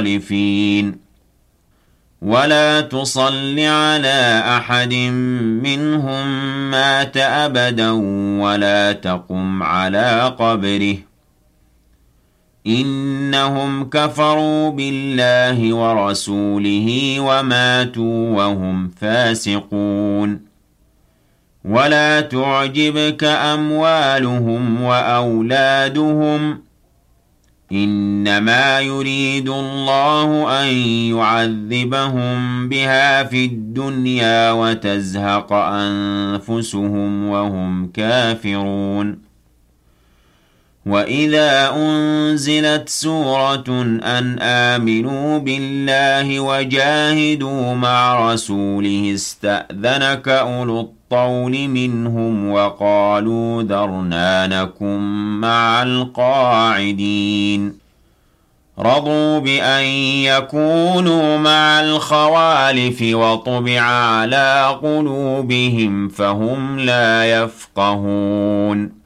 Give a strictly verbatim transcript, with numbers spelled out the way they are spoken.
الخالفين ولا تصل على أحد منهم مات أبدا ولا تقم على قبره إنهم كفروا بالله ورسوله وماتوا وهم فاسقون ولا تعجبك أموالهم وأولادهم إنما يريد الله أن يعذبهم بها في الدنيا وتزهق أنفسهم وهم كافرون وإذا أنزلت سورة أن آمنوا بالله وجاهدوا مع رسوله استأذنك أولو الطول منهم وقالوا ذرنا نكن مع القاعدين رضوا بأن يكونوا مع الخوالف وطبع على قلوبهم فهم لا يفقهون